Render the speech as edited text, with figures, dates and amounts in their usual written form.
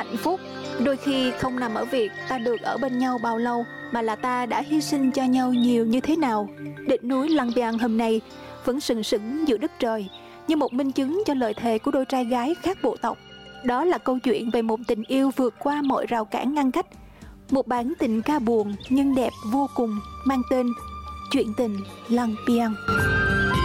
Hạnh phúc đôi khi không nằm ở việc ta được ở bên nhau bao lâu, mà là ta đã hy sinh cho nhau nhiều như thế nào. Đỉnh núi Lăng Biang hôm nay vẫn sừng sững giữa đất trời, như một minh chứng cho lời thề của đôi trai gái khác bộ tộc. Đó là câu chuyện về một tình yêu vượt qua mọi rào cản ngăn cách, một bản tình ca buồn nhưng đẹp vô cùng, mang tên Chuyện tình Lăng Biang.